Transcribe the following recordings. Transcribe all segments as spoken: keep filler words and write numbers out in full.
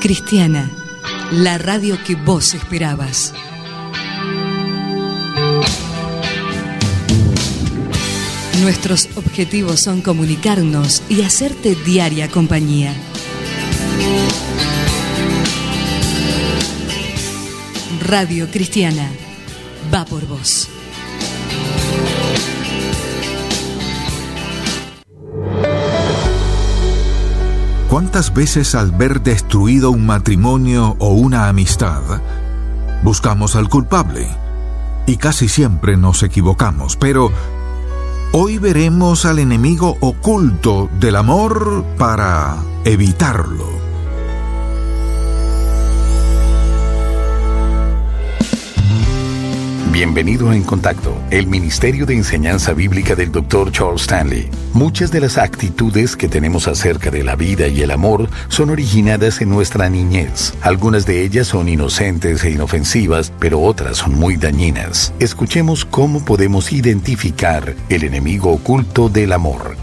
Cristiana, la radio que vos esperabas. Nuestros objetivos son comunicarnos y hacerte diaria compañía. Radio Cristiana, va por vos. ¿Cuántas veces al ver destruido un matrimonio o una amistad, buscamos al culpable? Y casi siempre nos equivocamos, pero hoy veremos al enemigo oculto del amor para evitarlo. Bienvenido a En Contacto, el Ministerio de Enseñanza Bíblica del doctor Charles Stanley. Muchas de las actitudes que tenemos acerca de la vida y el amor son originadas en nuestra niñez. Algunas de ellas son inocentes e inofensivas, pero otras son muy dañinas. Escuchemos cómo podemos identificar el enemigo oculto del amor.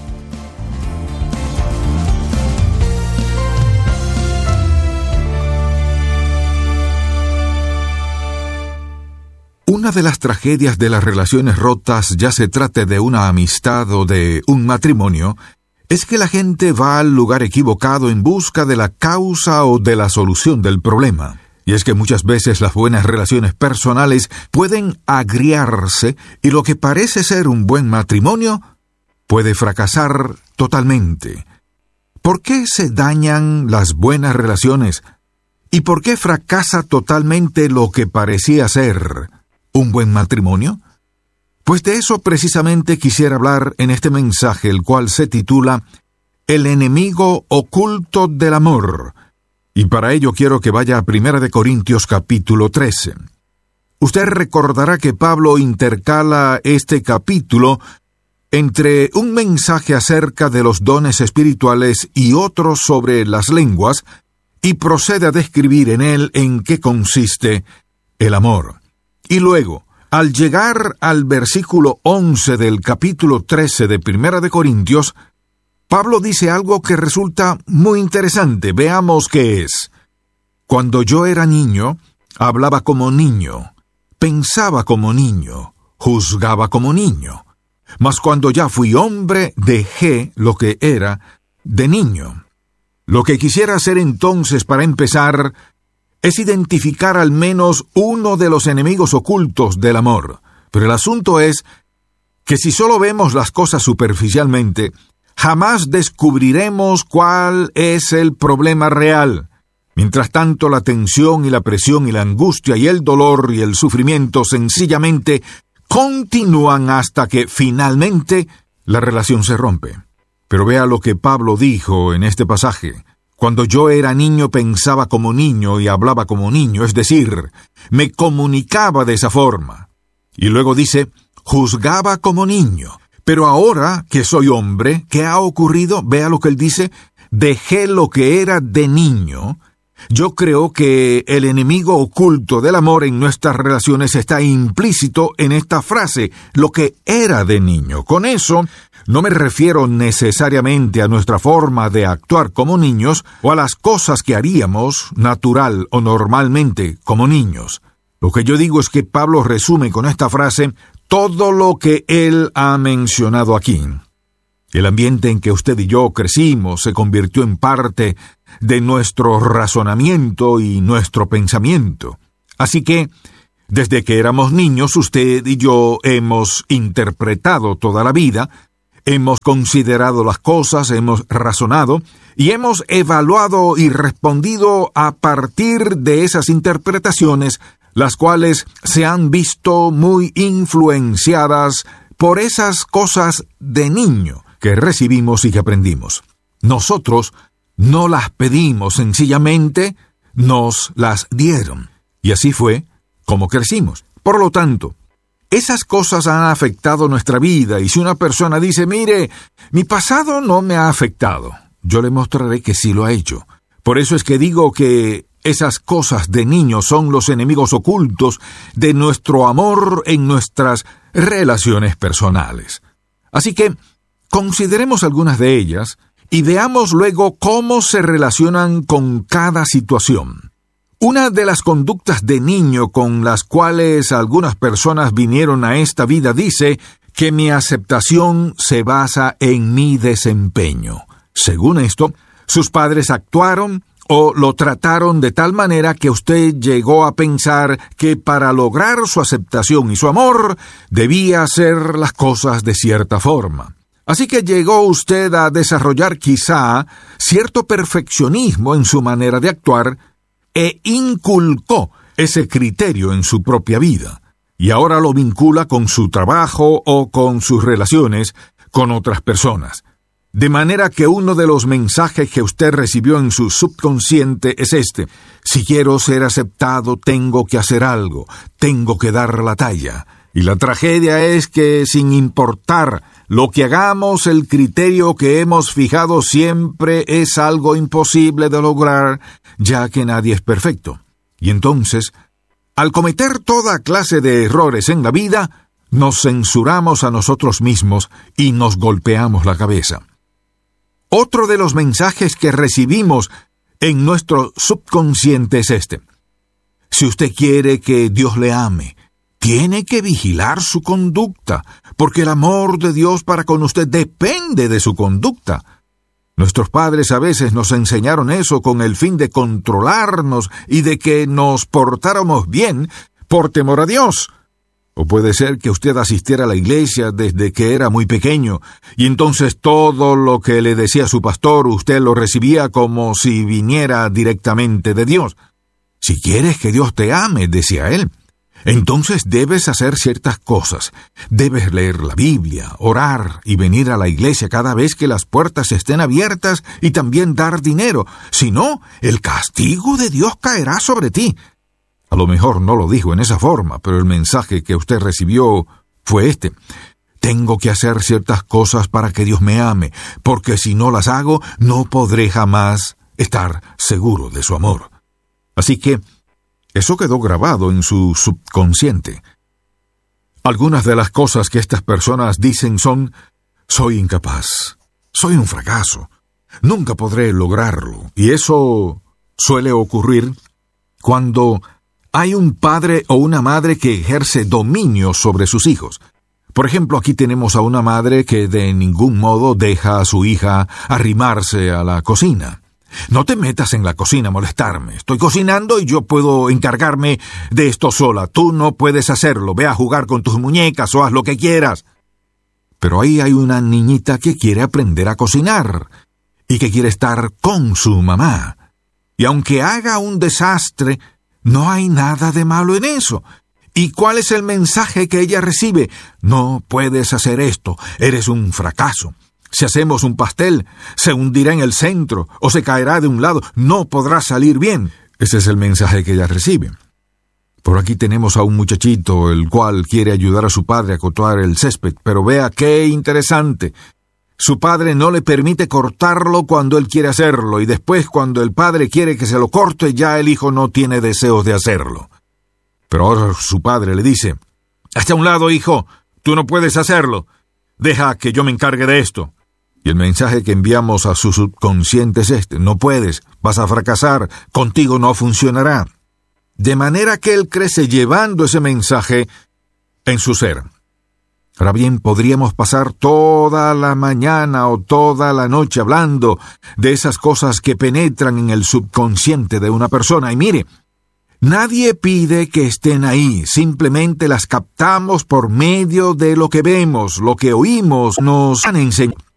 Una de las tragedias de las relaciones rotas, ya se trate de una amistad o de un matrimonio, es que la gente va al lugar equivocado en busca de la causa o de la solución del problema. Y es que muchas veces las buenas relaciones personales pueden agriarse y lo que parece ser un buen matrimonio puede fracasar totalmente. ¿Por qué se dañan las buenas relaciones? ¿Y por qué fracasa totalmente lo que parecía ser un buen matrimonio? Pues de eso precisamente quisiera hablar en este mensaje, el cual se titula El enemigo oculto del amor. Y para ello quiero que vaya a Primera de Corintios capítulo trece. Usted recordará que Pablo intercala este capítulo entre un mensaje acerca de los dones espirituales y otro sobre las lenguas, y procede a describir en él en qué consiste el amor. Y luego, al llegar al versículo once del capítulo trece de Primera de Corintios, Pablo dice algo que resulta muy interesante. Veamos qué es. Cuando yo era niño, hablaba como niño, pensaba como niño, juzgaba como niño. Mas cuando ya fui hombre, dejé lo que era de niño. Lo que quisiera hacer entonces para empezar es identificar al menos uno de los enemigos ocultos del amor. Pero el asunto es que si solo vemos las cosas superficialmente, jamás descubriremos cuál es el problema real. Mientras tanto, la tensión y la presión y la angustia y el dolor y el sufrimiento sencillamente continúan hasta que finalmente la relación se rompe. Pero vea lo que Pablo dijo en este pasaje. Cuando yo era niño pensaba como niño y hablaba como niño, es decir, me comunicaba de esa forma. Y luego dice, juzgaba como niño. Pero ahora que soy hombre, ¿qué ha ocurrido? Vea lo que él dice, dejé lo que era de niño. Yo creo que el enemigo oculto del amor en nuestras relaciones está implícito en esta frase, lo que era de niño. Con eso, no me refiero necesariamente a nuestra forma de actuar como niños o a las cosas que haríamos natural o normalmente como niños. Lo que yo digo es que Pablo resume con esta frase todo lo que él ha mencionado aquí. El ambiente en que usted y yo crecimos se convirtió en parte de nuestro razonamiento y nuestro pensamiento. Así que, desde que éramos niños, usted y yo hemos interpretado toda la vida, hemos considerado las cosas, hemos razonado y hemos evaluado y respondido a partir de esas interpretaciones, las cuales se han visto muy influenciadas por esas cosas de niño que recibimos y que aprendimos. Nosotros no las pedimos, sencillamente nos las dieron. Y así fue como crecimos. Por lo tanto, esas cosas han afectado nuestra vida, y si una persona dice, mire, mi pasado no me ha afectado, yo le mostraré que sí lo ha hecho. Por eso es que digo que esas cosas de niños son los enemigos ocultos de nuestro amor en nuestras relaciones personales. Así que consideremos algunas de ellas y veamos luego cómo se relacionan con cada situación. Una de las conductas de niño con las cuales algunas personas vinieron a esta vida dice que mi aceptación se basa en mi desempeño. Según esto, sus padres actuaron o lo trataron de tal manera que usted llegó a pensar que para lograr su aceptación y su amor debía hacer las cosas de cierta forma. Así que llegó usted a desarrollar quizá cierto perfeccionismo en su manera de actuar e inculcó ese criterio en su propia vida, y ahora lo vincula con su trabajo o con sus relaciones con otras personas. De manera que uno de los mensajes que usted recibió en su subconsciente es este: si quiero ser aceptado, tengo que hacer algo, tengo que dar la talla. Y la tragedia es que, sin importar lo que hagamos, el criterio que hemos fijado siempre es algo imposible de lograr, ya que nadie es perfecto. Y entonces, al cometer toda clase de errores en la vida, nos censuramos a nosotros mismos y nos golpeamos la cabeza. Otro de los mensajes que recibimos en nuestro subconsciente es este: si usted quiere que Dios le ame, tiene que vigilar su conducta, porque el amor de Dios para con usted depende de su conducta. Nuestros padres a veces nos enseñaron eso con el fin de controlarnos y de que nos portáramos bien por temor a Dios. O puede ser que usted asistiera a la iglesia desde que era muy pequeño, y entonces todo lo que le decía su pastor usted lo recibía como si viniera directamente de Dios. Si quieres que Dios te ame, decía él, entonces debes hacer ciertas cosas. Debes leer la Biblia, orar y venir a la iglesia cada vez que las puertas estén abiertas y también dar dinero. Si no, el castigo de Dios caerá sobre ti. A lo mejor no lo dijo en esa forma, pero el mensaje que usted recibió fue este: tengo que hacer ciertas cosas para que Dios me ame, porque si no las hago, no podré jamás estar seguro de su amor. Así que eso quedó grabado en su subconsciente. Algunas de las cosas que estas personas dicen son: soy incapaz, soy un fracaso, nunca podré lograrlo. Y eso suele ocurrir cuando hay un padre o una madre que ejerce dominio sobre sus hijos. Por ejemplo, aquí tenemos a una madre que de ningún modo deja a su hija arrimarse a la cocina. No te metas en la cocina a molestarme. Estoy cocinando y yo puedo encargarme de esto sola. Tú no puedes hacerlo. Ve a jugar con tus muñecas o haz lo que quieras. Pero ahí hay una niñita que quiere aprender a cocinar y que quiere estar con su mamá. Y aunque haga un desastre, no hay nada de malo en eso. ¿Y cuál es el mensaje que ella recibe? No puedes hacer esto, eres un fracaso. Si hacemos un pastel, se hundirá en el centro o se caerá de un lado, no podrá salir bien. Ese es el mensaje que ella recibe. Por aquí tenemos a un muchachito el cual quiere ayudar a su padre a cortar el césped, pero vea qué interesante. Su padre no le permite cortarlo cuando él quiere hacerlo, y después cuando el padre quiere que se lo corte, ya el hijo no tiene deseos de hacerlo. Pero ahora su padre le dice: «Hazte a un lado, hijo, tú no puedes hacerlo. Deja que yo me encargue de esto». Y el mensaje que enviamos a su subconsciente es este: no puedes, vas a fracasar, contigo no funcionará. De manera que él crece llevando ese mensaje en su ser. Ahora bien, podríamos pasar toda la mañana o toda la noche hablando de esas cosas que penetran en el subconsciente de una persona. Y mire, nadie pide que estén ahí, simplemente las captamos por medio de lo que vemos, lo que oímos, nos han enseñado.